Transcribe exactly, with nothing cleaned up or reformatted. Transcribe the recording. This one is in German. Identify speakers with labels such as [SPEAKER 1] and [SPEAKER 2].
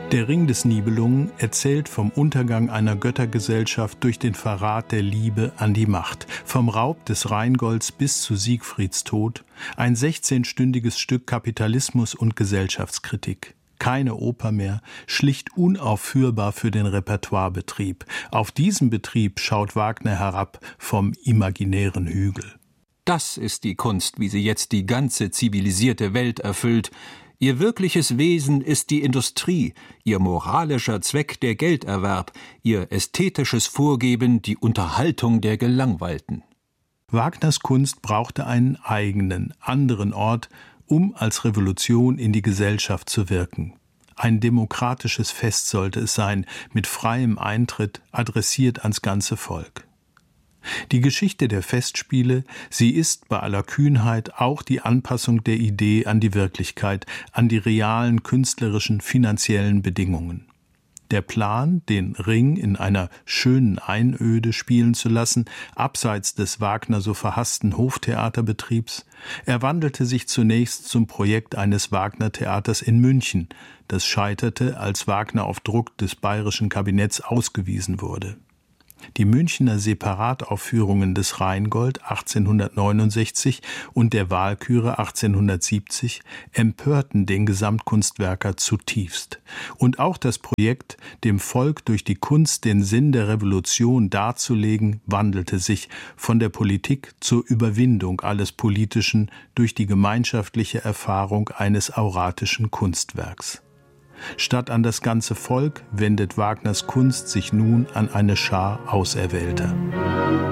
[SPEAKER 1] Der Ring des Nibelungen erzählt vom Untergang einer Göttergesellschaft durch den Verrat der Liebe an die Macht, vom Raub des Rheingolds bis zu Siegfrieds Tod, ein sechzehnstündiges Stück Kapitalismus und Gesellschaftskritik. Keine Oper mehr, schlicht unaufführbar für den Repertoirebetrieb. Auf diesen Betrieb schaut Wagner herab vom imaginären Hügel.
[SPEAKER 2] Das ist die Kunst, wie sie jetzt die ganze zivilisierte Welt erfüllt. Ihr wirkliches Wesen ist die Industrie, ihr moralischer Zweck der Gelderwerb, ihr ästhetisches Vorgeben die Unterhaltung der Gelangweilten.
[SPEAKER 1] Wagners Kunst brauchte einen eigenen, anderen Ort, um als Revolution in die Gesellschaft zu wirken. Ein demokratisches Fest sollte es sein, mit freiem Eintritt, adressiert ans ganze Volk. Die Geschichte der Festspiele, sie ist bei aller Kühnheit auch die Anpassung der Idee an die Wirklichkeit, an die realen künstlerischen, finanziellen Bedingungen. Der Plan, den Ring in einer schönen Einöde spielen zu lassen, abseits des Wagner so verhassten Hoftheaterbetriebs, er wandelte sich zunächst zum Projekt eines Wagner-Theaters in München, das scheiterte, als Wagner auf Druck des bayerischen Kabinetts ausgewiesen wurde. Die Münchner Separataufführungen des Rheingold achtzehnhundertneunundsechzig und der Walküre achtzehnhundertsiebzig empörten den Gesamtkunstwerker zutiefst. Und auch das Projekt, dem Volk durch die Kunst den Sinn der Revolution darzulegen, wandelte sich von der Politik zur Überwindung alles Politischen durch die gemeinschaftliche Erfahrung eines auratischen Kunstwerks. Statt an das ganze Volk wendet Wagners Kunst sich nun an eine Schar Auserwählter.